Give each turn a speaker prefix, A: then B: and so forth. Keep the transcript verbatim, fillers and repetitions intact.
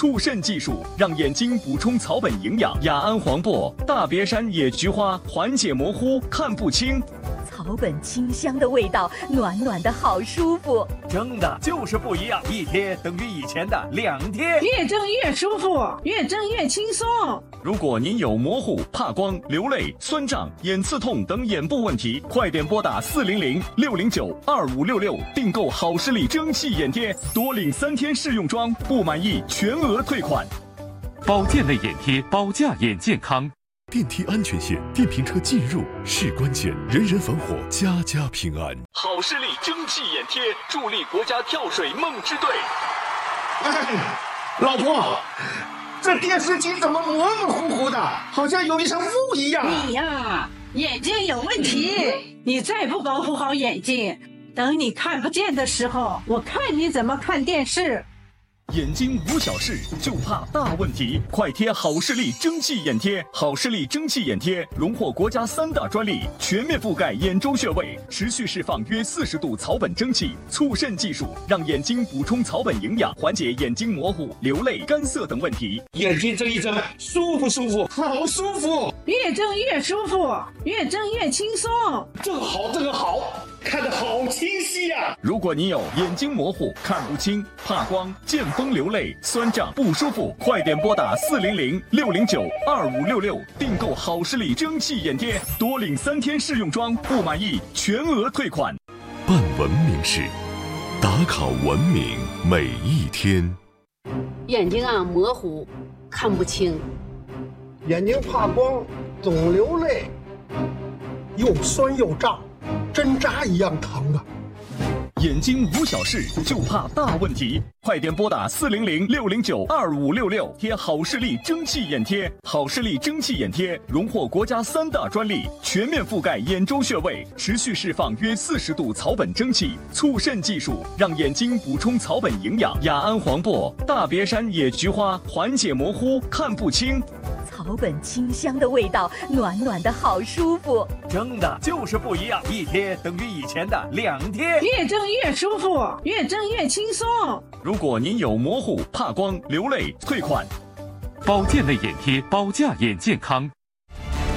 A: 促肾技术，让眼睛补充草本营养。雅安黄柏、大别山野菊花缓解模糊、看不清。
B: 草本清香的味道，暖暖的好舒服。
C: 蒸的就是不一样，一贴等于以前的两贴，
D: 越蒸越舒服，越蒸越轻松。
A: 如果您有模糊、怕光、流泪、酸胀、眼刺痛等眼部问题，快点拨打四零零六零九二五六六订购好视力蒸汽眼贴，多领三天试用装，不满意全额退款。
E: 保健类眼贴，保驾眼健康。
F: 电梯安全线，电瓶车进入是关键，人人防火，家家平安。
A: 好视力蒸汽眼贴，助力国家跳水梦之队。
G: 哎，老婆，这电视机怎么模模糊糊的，好像有一层雾一样。
D: 你呀，眼睛有问题，你再不保护好眼睛，等你看不见的时候，我看你怎么看电视。
A: 眼睛无小事，就怕大问题。快贴好视力蒸汽眼贴！好视力蒸汽眼贴荣获国家三大专利，全面覆盖眼周穴位，持续释放约四十度草本蒸汽，促肾技术，让眼睛补充草本营养，缓解眼睛模糊、流泪、干涩等问题。
G: 眼睛睁一睁，舒不舒服？好舒服！
D: 越睁越舒服，越睁越轻松。
G: 这个好，这个好，看得好清晰呀、啊！
A: 如果你有眼睛模糊、看不清、怕光、见风流泪、酸胀不舒服，快点拨打四零零六零九二五六六订购好视力蒸汽眼贴，多领三天试用装，不满意全额退款。
F: 办文明事，打卡文明每一天。
H: 眼睛啊模糊，看不清，
I: 眼睛怕光，总流泪，又酸又胀，针扎一样疼啊！
A: 眼睛无小事，就怕大问题。快点拨打四零零六零九二五六六贴好视力蒸汽眼贴。好视力蒸汽眼贴荣获国家三大专利，全面覆盖眼周穴位，持续释放约四十度草本蒸汽，促肾技术，让眼睛补充草本营养。雅安黄柏、大别山野菊花缓解模糊、看不清。
B: 草本清香的味道，暖暖的好舒服。
C: 蒸的就是不一样，一贴等于以前的两贴，
D: 越蒸越舒服，越蒸越轻松。
A: 如果您有模糊、怕光、流泪，退款。
E: 保健类眼贴，保驾眼健康。